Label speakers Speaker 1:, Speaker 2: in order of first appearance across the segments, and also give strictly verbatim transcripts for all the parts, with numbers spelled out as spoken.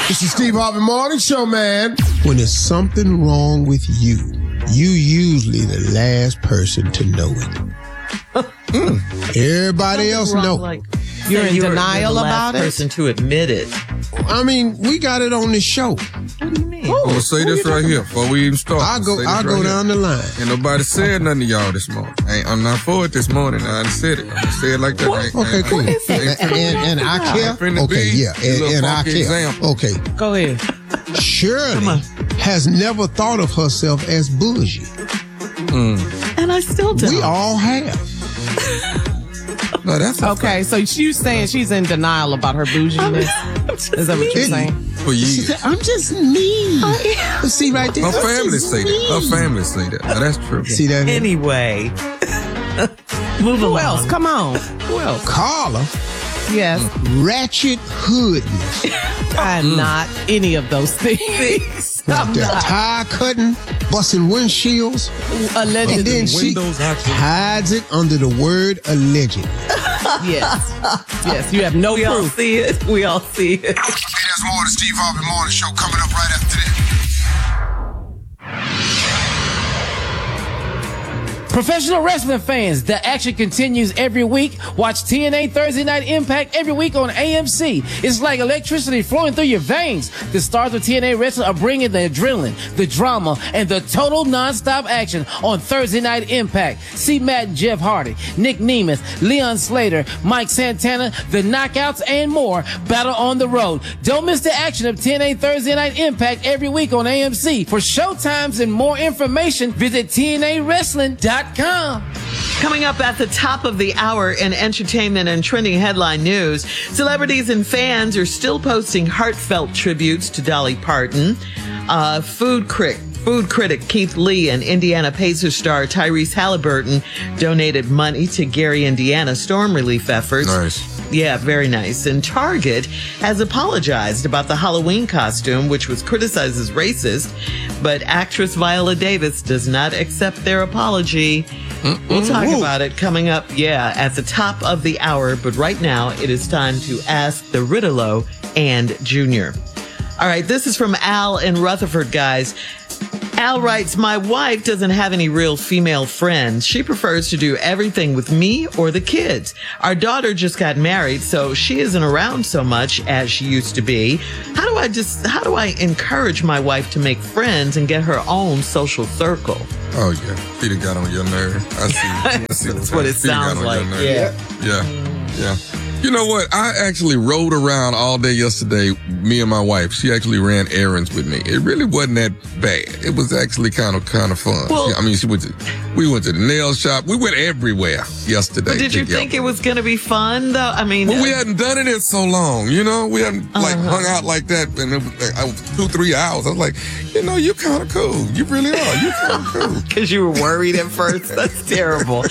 Speaker 1: It's the Steve Harvey Morning Show, man.
Speaker 2: When there's something wrong with you, you usually the last person to know it. mm. Everybody else know.
Speaker 3: Like,
Speaker 4: you're in
Speaker 3: you're,
Speaker 4: denial
Speaker 3: you're the
Speaker 4: about
Speaker 3: last
Speaker 4: it?
Speaker 3: person to admit it.
Speaker 2: I mean, we got it on the show.
Speaker 3: What do you mean?
Speaker 5: I'm gonna say this right here before we even start.
Speaker 2: I'll go, I'll go
Speaker 5: right
Speaker 2: down
Speaker 5: here.
Speaker 2: the line.
Speaker 5: Ain't nobody said nothing to y'all this morning. Ain't, I'm not for it this morning. I done said it. I'm gonna say it like that. Ain't,
Speaker 2: Okay,
Speaker 5: ain't,
Speaker 2: cool.
Speaker 5: ain't,
Speaker 2: And,
Speaker 5: ain't,
Speaker 2: and, and, and I care.
Speaker 5: Finna
Speaker 2: Okay,
Speaker 5: be
Speaker 2: yeah,
Speaker 5: a little
Speaker 2: and, and I
Speaker 5: funky
Speaker 2: care.
Speaker 5: example.
Speaker 2: Okay.
Speaker 4: Go ahead.
Speaker 2: Shirley has never thought of herself as bougie.
Speaker 5: Mm.
Speaker 3: And I still don't.
Speaker 2: We all have.
Speaker 5: No, that's
Speaker 4: Okay, so you saying she's in denial about her bouginess? Is that what you're saying?
Speaker 5: For years.
Speaker 2: Said, I'm just me. See right there.
Speaker 5: Her family say that. Her family say that. Now, that's true.
Speaker 2: See that?
Speaker 3: Anyway. Move
Speaker 4: Who
Speaker 3: along.
Speaker 4: else? Come on. Who else?
Speaker 2: Carla,
Speaker 4: Yes.
Speaker 2: ratchet hoodness.
Speaker 4: I'm not any of those things. I'm
Speaker 2: They're
Speaker 4: not.
Speaker 2: tire cutting, busting windshields,
Speaker 4: Allegedly.
Speaker 2: and then she
Speaker 5: Windows actually-
Speaker 2: hides it under the word alleged.
Speaker 4: Yes. Yes, you have no
Speaker 3: We all
Speaker 4: proof.
Speaker 3: see it. We all see it.
Speaker 1: Hey, there's more of the Steve Harvey Morning Show coming up right after this.
Speaker 6: Professional wrestling fans, the action continues every week. Watch T N A Thursday Night Impact every week on A M C. It's like electricity flowing through your veins. The stars of T N A Wrestling are bringing the adrenaline, the drama, and the total non-stop action on Thursday Night Impact. See Matt and Jeff Hardy, Nick Nemeth, Leon Slater, Mike Santana, the Knockouts, and more battle on the road. Don't miss the action of T N A Thursday Night Impact every week on A M C. For showtimes and more information, visit T N A wrestling dot com.
Speaker 3: Coming up at the top of the hour in entertainment and trending headline news, celebrities and fans are still posting heartfelt tributes to Dolly Parton. Uh, food critic, food critic Keith Lee and Indiana Pacers star Tyrese Halliburton donated money to Gary, Indiana storm relief efforts.
Speaker 5: Nice.
Speaker 3: Yeah, very nice. And Target has apologized about the Halloween costume, which was criticized as racist, but actress Viola Davis does not accept their apology. Mm-mm. We'll talk
Speaker 2: Ooh.
Speaker 3: about it coming up, yeah, at the top of the hour. But right now, it is time to ask the Riddalo and Junior. All right, this is from Al in Rutherford, guys. Al writes, my wife doesn't have any real female friends. She prefers to do everything with me or the kids. Our daughter just got married, so she isn't around so much as she used to be. How do I just, how do I encourage my wife to make friends and get her own social circle?
Speaker 5: Oh, yeah. She done got on your nerve. I see. I see
Speaker 3: That's what it
Speaker 5: she done
Speaker 3: sounds
Speaker 5: got on your
Speaker 3: like,
Speaker 5: nerve.
Speaker 3: yeah.
Speaker 5: Yeah. Yeah. You know what? I actually rode around all day yesterday, me and my wife. She actually ran errands with me. It really wasn't that bad. It was actually kind of kind of fun.
Speaker 3: Well-
Speaker 5: I mean, she went to, we went to the nail shop. We went everywhere yesterday.
Speaker 3: But did you
Speaker 5: together.
Speaker 3: think it was going to be fun, though? I mean,
Speaker 5: Well, we
Speaker 3: uh,
Speaker 5: hadn't done it in so long, you know? We hadn't, like,
Speaker 3: Uh-huh.
Speaker 5: hung out like that, and it was, like, I was two, three hours. I was like, you know, you're kind of cool. You really are. You're kind of cool.
Speaker 3: because you were worried at first. That's terrible.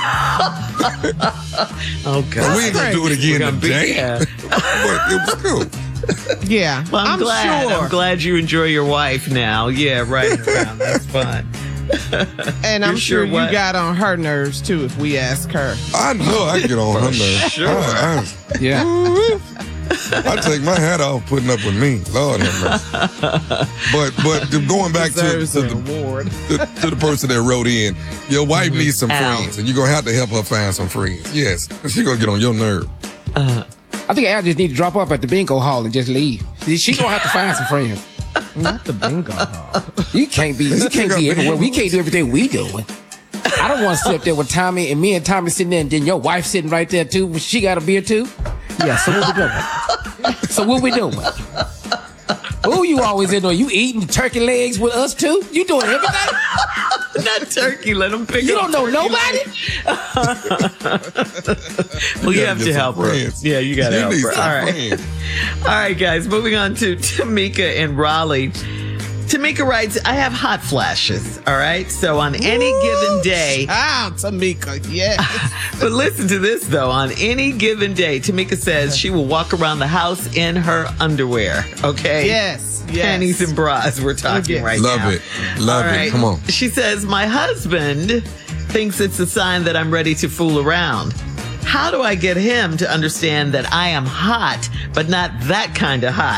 Speaker 3: Oh, God.
Speaker 5: But we ain't going to do it
Speaker 3: We're
Speaker 5: again
Speaker 3: gonna be-
Speaker 5: today.
Speaker 3: yeah.
Speaker 5: But it was cool.
Speaker 4: Yeah.
Speaker 3: Well, I'm, glad.
Speaker 4: sure.
Speaker 3: I'm glad you enjoy your wife now. Yeah, right around. That's fun.
Speaker 4: And I'm
Speaker 3: You're
Speaker 4: sure
Speaker 3: sure
Speaker 4: you
Speaker 3: what?
Speaker 4: got on her nerves, too, if we ask her.
Speaker 5: I know I get on her nerves.
Speaker 3: Sure.
Speaker 5: I, I,
Speaker 6: Yeah.
Speaker 5: I take my hat off putting up with me. Lord have mercy. But but to- going back to, to,
Speaker 4: Deserves an
Speaker 5: the,
Speaker 4: award.
Speaker 5: to, to the person that wrote in, your wife needs some
Speaker 3: Al.
Speaker 5: friends, and you're going to have to help her find some friends. Yes, she's going to get on your nerve.
Speaker 6: I think Al just need to drop off at the bingo hall and just leave. She gonna have to find some friends.
Speaker 4: Not the bingo hall.
Speaker 6: You can't be. You can't be everywhere. We can't do everything we doing. I don't want to sit up there with Tommy and me and Tommy sitting there, and then your wife sitting right there too. She got a beer too. Yeah. So what we doing? So what we doing? Who you always in there? You eating turkey legs with us too? You doing everything?
Speaker 3: Not turkey. Let them pick
Speaker 6: You
Speaker 3: up
Speaker 6: don't know
Speaker 3: turkey
Speaker 6: nobody?
Speaker 3: Well, you
Speaker 5: gotta
Speaker 3: have
Speaker 5: get
Speaker 3: to
Speaker 5: some
Speaker 3: help
Speaker 5: friends.
Speaker 3: her. Yeah, you got to
Speaker 5: You
Speaker 3: help
Speaker 5: need
Speaker 3: her.
Speaker 5: some
Speaker 3: All right.
Speaker 5: friends.
Speaker 3: All right, guys. Moving on to Tamika in Raleigh. Tamika writes, I have hot flashes. All right. So on any given day,
Speaker 4: Ah, Tamika, yes.
Speaker 3: but listen to this though. On any given day, Tamika says she will walk around the house in her underwear. Okay.
Speaker 4: Yes, yes.
Speaker 3: Panties and bras. We're talking
Speaker 4: Yes.
Speaker 3: right
Speaker 5: Love
Speaker 3: now.
Speaker 5: it. Love
Speaker 3: All
Speaker 5: it.
Speaker 3: right.
Speaker 5: Come on.
Speaker 3: She says, my husband thinks it's a sign that I'm ready to fool around. How do I get him to understand that I am hot, but not that kind of hot?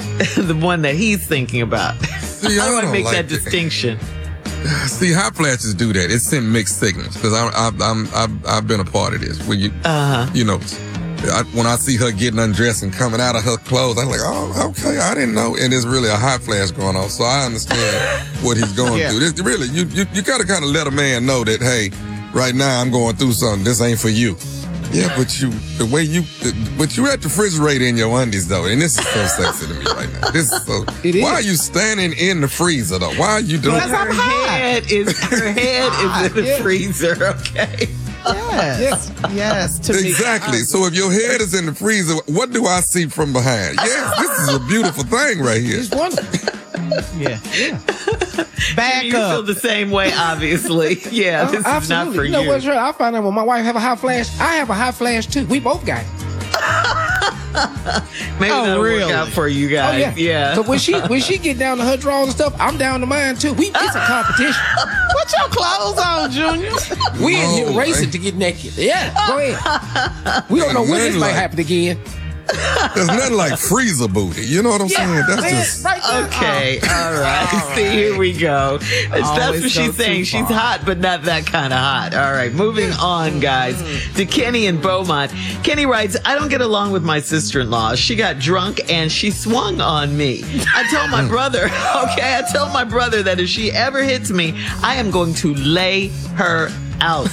Speaker 3: the one that he's thinking about.
Speaker 5: See,
Speaker 3: I
Speaker 5: I
Speaker 3: want to
Speaker 5: don't
Speaker 3: make
Speaker 5: like
Speaker 3: that
Speaker 5: that.
Speaker 3: distinction.
Speaker 5: See, hot flashes do that. It send mixed signals because I'm, I'm, I'm, I've, I've been a part of this. Where you,
Speaker 3: Uh-huh.
Speaker 5: you know, I, when I see her getting undressed and coming out of her clothes, I'm like, oh, okay, I didn't know. And there's really a hot flash going on, so I understand what he's going
Speaker 4: Yeah.
Speaker 5: through. This, really, you, you, you gotta kind of let a man know that, hey, right now I'm going through something. This ain't for you. Yeah, but you, the way you, but you're at the refrigerator in your undies though, and this is so sexy to me right now. This is so.
Speaker 6: It
Speaker 5: why
Speaker 6: is.
Speaker 5: are you standing in the freezer though? Why are you doing
Speaker 4: Because
Speaker 5: that?
Speaker 4: I'm
Speaker 3: Her
Speaker 4: hot.
Speaker 3: head is her head is in the
Speaker 6: Yeah.
Speaker 3: freezer. Okay.
Speaker 4: Yes. Yes. To me,
Speaker 5: Exactly. So if your head is in the freezer, what do I see from behind? Yes, this is a beautiful thing right here.
Speaker 6: It's wonderful.
Speaker 4: Yeah. Yeah. Back
Speaker 3: You feel
Speaker 4: up.
Speaker 3: the same way, obviously. Yeah, this is not
Speaker 6: Absolutely.
Speaker 3: for
Speaker 6: you know
Speaker 3: you.
Speaker 6: what's right? I find out when my wife have a hot flash, I have a hot flash too. We both got it.
Speaker 3: Maybe
Speaker 4: Oh,
Speaker 3: that'll
Speaker 4: really?
Speaker 3: work out for you
Speaker 6: Oh
Speaker 3: guys.
Speaker 6: yeah. So when she when she get down to her drawers and stuff, I'm down to mine too. We it's a competition.
Speaker 4: Put your clothes on, Junior.
Speaker 6: We in here
Speaker 5: No,
Speaker 6: racing
Speaker 5: man.
Speaker 6: to get naked. Yeah, go ahead. We don't know when this
Speaker 5: Nothing
Speaker 6: might
Speaker 5: like-
Speaker 6: happen again.
Speaker 5: There's nothing like freezer booty. You know what I'm saying? That's
Speaker 6: man,
Speaker 5: just.
Speaker 6: right there.
Speaker 3: Okay, all right. See, here we go. That's
Speaker 4: Always
Speaker 3: what
Speaker 4: go
Speaker 3: she's saying.
Speaker 4: too
Speaker 3: She's
Speaker 4: far.
Speaker 3: hot, but not that kind of hot. All right, moving on, guys, to Kenny and Beaumont. Kenny writes, I don't get along with my sister-in-law. She got drunk and she swung on me. I told my brother, okay, I told my brother that if she ever hits me, I am going to lay her out.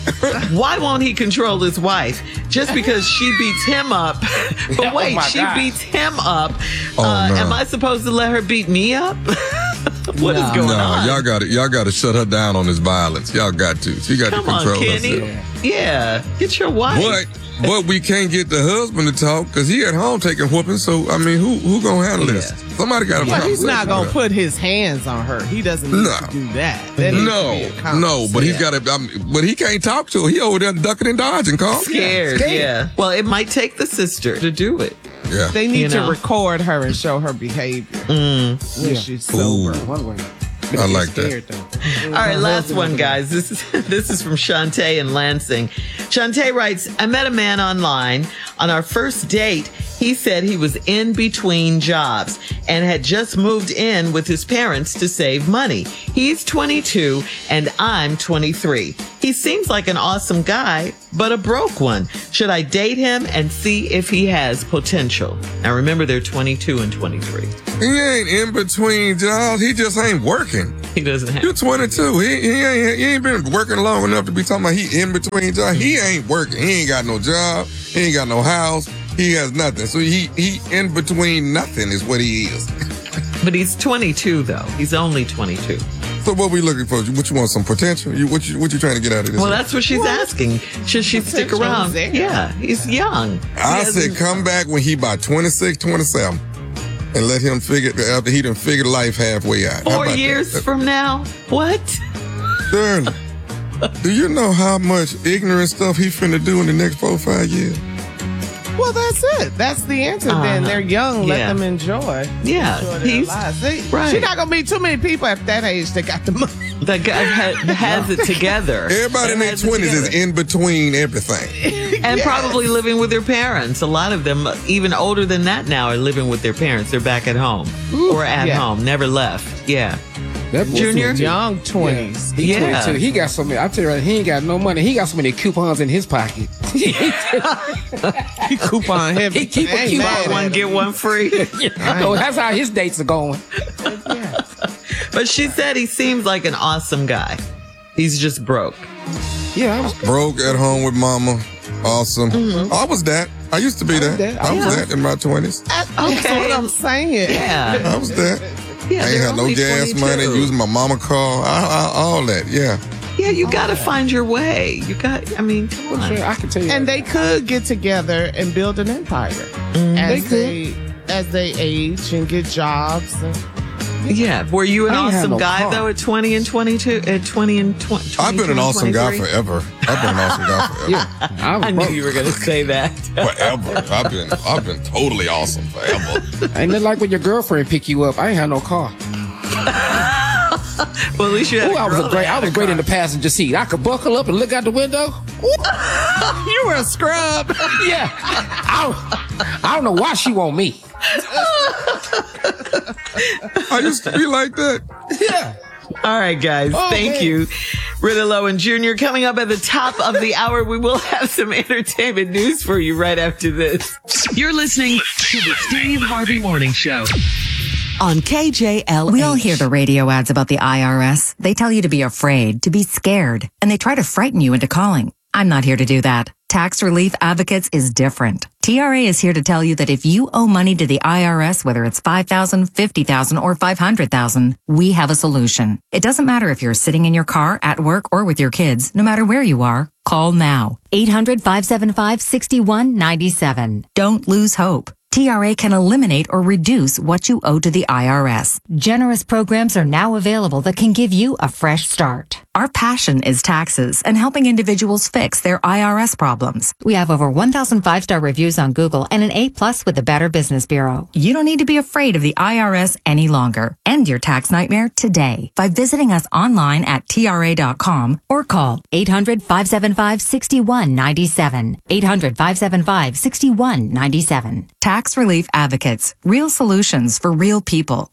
Speaker 3: Why won't he control his wife? Just because she beats him up. But
Speaker 6: Oh
Speaker 3: wait,
Speaker 6: my
Speaker 3: she
Speaker 6: God.
Speaker 3: beats him up.
Speaker 5: Oh,
Speaker 3: uh,
Speaker 5: no.
Speaker 3: Am I supposed to let her beat me up? What is
Speaker 4: No.
Speaker 3: going
Speaker 5: No,
Speaker 3: on?
Speaker 5: y'all got to y'all got to shut her down on this violence. Y'all got to. She got
Speaker 3: Come
Speaker 5: to
Speaker 3: on,
Speaker 5: control
Speaker 3: Kenny.
Speaker 5: herself.
Speaker 3: Yeah, get your wife.
Speaker 5: But but we can't get the husband to talk because he at home taking whooping. So I mean, who who gonna handle this?
Speaker 3: Yeah.
Speaker 5: Somebody got to.
Speaker 4: But he's not gonna put his hands on her. He doesn't need
Speaker 5: No.
Speaker 4: to do that. That needs to
Speaker 5: No,
Speaker 4: be a
Speaker 5: no, but he's
Speaker 4: conversation.
Speaker 5: got to. I mean, but he can't talk to her. He over there ducking and dodging, Carl.
Speaker 3: Scared,
Speaker 6: Scared.
Speaker 3: yeah. Well, it might take the sister to do it.
Speaker 5: Yeah.
Speaker 4: They need
Speaker 3: You
Speaker 4: to
Speaker 3: know?
Speaker 4: record her and show her behavior when she's sober.
Speaker 5: Ooh.
Speaker 6: One way.
Speaker 5: I like that.
Speaker 6: Scared, though.
Speaker 3: All right, last one, guys. This is this is from Shantae in Lansing. Shantae writes, I met a man online. On our first date, he said he was in between jobs and had just moved in with his parents to save money. He's twenty-two and I'm twenty-three. He seems like an awesome guy, but a broke one. Should I date him and see if he has potential? Now remember, they're twenty-two and twenty-three.
Speaker 5: He ain't in between jobs. He just ain't working.
Speaker 3: He doesn't have.
Speaker 5: You're twenty-two. He, he ain't he ain't been working long enough to be talking about he in between jobs. He ain't working. He ain't got no job. He ain't got no house. He has nothing. So he he in between nothing is what he is.
Speaker 3: But he's twenty-two, though. He's only twenty-two.
Speaker 5: So what we looking for? What you want? Some potential? You what you what you trying to get out of this?
Speaker 3: Well, that's what she's asking. Should she stick
Speaker 4: Potential
Speaker 3: around?
Speaker 4: is there.
Speaker 3: Yeah, he's young.
Speaker 5: I
Speaker 3: He
Speaker 5: said
Speaker 3: hasn't-
Speaker 5: come back when he about twenty-six, twenty-seven, and let him figure after he done figured life halfway out. How
Speaker 3: Four
Speaker 5: about
Speaker 3: years
Speaker 5: that?
Speaker 3: from now? What?
Speaker 5: Shirley, do you know how much ignorant stuff he finna do in the next four or five years?
Speaker 4: Well, that's it. That's the answer. Then
Speaker 3: Uh-huh.
Speaker 4: they're young. Let
Speaker 3: Yeah.
Speaker 4: them enjoy.
Speaker 3: Yeah,
Speaker 4: enjoy their
Speaker 3: he's-
Speaker 4: lives. They,
Speaker 3: right.
Speaker 4: She's not gonna meet too many people at that age that got the money.
Speaker 3: That guy ha- has it together.
Speaker 5: Everybody in their
Speaker 3: Has it
Speaker 5: twenties is
Speaker 3: together.
Speaker 5: in between everything.
Speaker 3: And probably living with their parents. A lot of them, even older than that now, are living with their parents. They're back at home or at
Speaker 4: yeah.
Speaker 3: home, never left. Yeah.
Speaker 6: That boy
Speaker 3: Junior?
Speaker 6: twenty-two.
Speaker 4: Young twenties.
Speaker 6: He
Speaker 3: Yeah.
Speaker 6: twenty-two. He got so many. I tell you right, he ain't got no money. He got so many coupons in his pocket.
Speaker 4: He coupon heavy.
Speaker 6: He keep a
Speaker 4: I ain't
Speaker 6: coupon.
Speaker 4: mad at
Speaker 3: One
Speaker 4: him.
Speaker 3: get one free.
Speaker 6: I know that's how his dates are going.
Speaker 3: But she said he seems like an awesome guy. He's just broke.
Speaker 6: Yeah, I was.
Speaker 5: Broke at home with mama. Awesome. I was that. I used to be that.
Speaker 6: that.
Speaker 5: I was
Speaker 3: Yeah.
Speaker 5: that in my twenties.
Speaker 4: That's
Speaker 3: Okay.
Speaker 4: what I'm saying.
Speaker 3: Yeah.
Speaker 5: I was that.
Speaker 3: Yeah,
Speaker 5: I ain't
Speaker 3: they're
Speaker 5: had no
Speaker 3: only
Speaker 5: gas money,
Speaker 3: twenty-two.
Speaker 5: using my mama car, I, I, all that. Yeah.
Speaker 3: Yeah, you got to find your way. You got, I mean, come on.
Speaker 6: I can tell you.
Speaker 4: And they could get together and build an empire as
Speaker 6: They
Speaker 4: they, as they age and get jobs. And,
Speaker 3: Yeah. Were you an
Speaker 6: I ain't had
Speaker 3: awesome
Speaker 6: no
Speaker 3: guy
Speaker 6: car.
Speaker 3: though at twenty and twenty-two? At twenty and twenty?
Speaker 5: I've been an awesome guy forever. I've been an awesome guy forever.
Speaker 6: yeah, I was
Speaker 3: I
Speaker 6: broke.
Speaker 3: knew you were going to say that.
Speaker 5: Forever. I've been I've been totally awesome forever.
Speaker 6: Ain't nothing like when your girlfriend pick you up. I ain't had no car.
Speaker 3: Well, at least you had
Speaker 6: Ooh,
Speaker 3: a
Speaker 6: I was
Speaker 3: girl
Speaker 6: a great.
Speaker 3: that
Speaker 6: I
Speaker 3: had
Speaker 6: was
Speaker 3: a
Speaker 6: great
Speaker 3: car.
Speaker 6: in the passenger seat. I could buckle up and look out the window.
Speaker 4: you were a scrub.
Speaker 6: Yeah, I, I don't know why she want me.
Speaker 5: I used to be like that.
Speaker 6: Yeah.
Speaker 3: All right, guys.
Speaker 6: Okay.
Speaker 3: Thank you. Rita Lowe and Junior Coming up at the top of the hour. We will have some entertainment news for you right after this.
Speaker 7: You're listening to the Steve Harvey Morning Show
Speaker 3: On K J L H.
Speaker 8: We all hear the radio ads about the I R S. They tell you to be afraid, to be scared, and they try to frighten you into calling. I'm not here to do that. Tax Relief Advocates is different. T R A is here to tell you that if you owe money to the I R S, whether it's five thousand dollars, fifty thousand dollars, or five hundred thousand dollars, we have a solution. It doesn't matter if you're sitting in your car, at work, or with your kids. No matter where you are, call now. eight hundred, five seven five, six one nine seven. Don't lose hope. T R A can eliminate or reduce what you owe to the I R S. Generous programs are now available that can give you a fresh start. Our passion is taxes and helping individuals fix their I R S problems. We have over one thousand five-star reviews on Google and an A plus with the Better Business Bureau. You don't need to be afraid of the I R S any longer. End your tax nightmare today by visiting us online at T R A dot com or call eight hundred, five seven five, six one nine seven. eight hundred, five seven five, six one nine seven. Tax Relief Advocates. Real solutions for real people.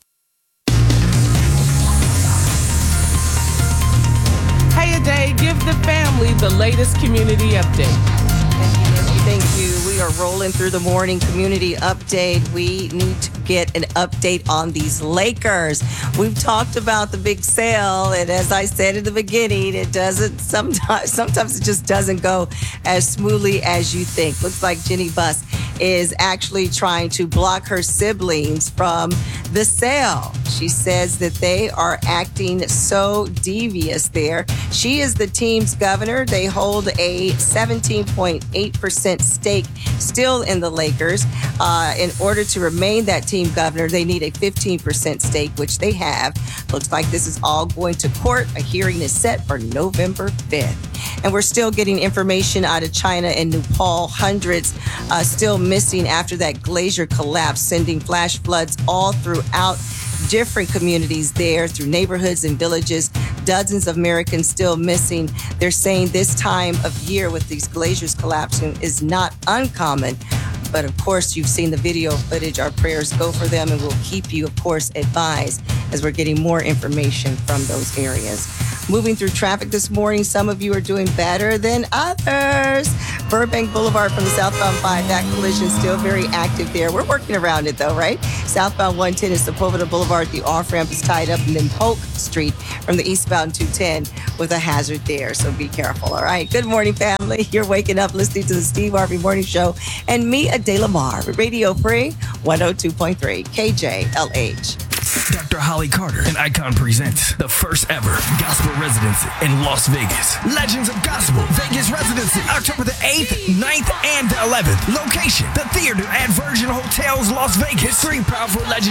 Speaker 4: Hey, a day, give the family the latest community update.
Speaker 9: Thank you. We are rolling through the morning community update. We need to get an update on these Lakers. We've talked about the big sale, and as I said in the beginning, it doesn't sometimes, sometimes it just doesn't go as smoothly as you think. Looks like Jenny Buss is actually trying to block her siblings from the sale. She says that they are acting so devious there. She is the team's governor. They hold a seventeen point eight percent stake still in the Lakers. Uh, in order to remain that team governor, they need a fifteen percent stake, which they have. Looks like this is all going to court. A hearing is set for November fifth. And we're still getting information out of China and Nepal. Hundreds uh, still missing after that glacier collapse, sending flash floods all throughout different communities there, through neighborhoods and villages. Dozens of Americans still missing. They're saying this time of year with these glaciers collapsing is not uncommon. But of course, you've seen the video footage. Our prayers go for them, and we'll keep you, of course, advised as we're getting more information from those areas. Moving through traffic this morning, some of you are doing better than others. Burbank Boulevard from the southbound five, that collision still very active there. We're working around it though, right? Southbound one ten is Sepulveda Boulevard. The off-ramp is tied up, and then Polk Street from the eastbound two ten with a hazard there. So be careful, all right? Good morning, family. You're waking up listening to the Steve Harvey Morning Show and me, Adela Mar, Radio Free, one oh two point three K J L H.
Speaker 10: Doctor Holly Carter and Icon presents the first ever gospel residency in Las Vegas. Legends of Gospel Vegas Residency, October the eighth, ninth, and the eleventh. Location, the Theater at Virgin Hotels, Las Vegas. Three powerful legends